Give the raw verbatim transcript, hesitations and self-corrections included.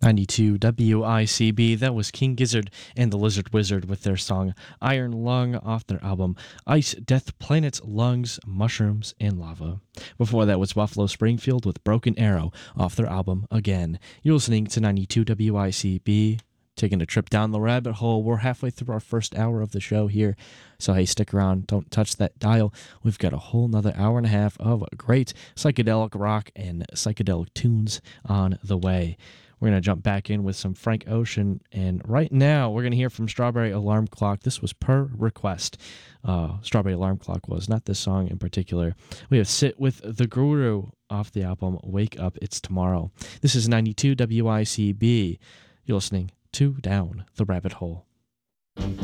ninety-two W I C B, that was King Gizzard and the Lizard Wizard with their song Iron Lung off their album Ice, Death, Planets, Lungs, Mushrooms, and Lava. Before that was Buffalo Springfield with Broken Arrow off their album Again. You're listening to ninety-two W I C B, taking a trip down the rabbit hole. We're halfway through our first hour of the show here, so hey, stick around, don't touch that dial. We've got a whole nother hour and a half of great psychedelic rock and psychedelic tunes on the way. We're going to jump back in with some Frank Ocean, and right now we're going to hear from Strawberry Alarm Clock. This was per request. Uh, Strawberry Alarm Clock was, not this song in particular. We have Sit with the Guru off the album Wake Up, It's Tomorrow. This is ninety-two W I C B. You're listening to Down the Rabbit Hole.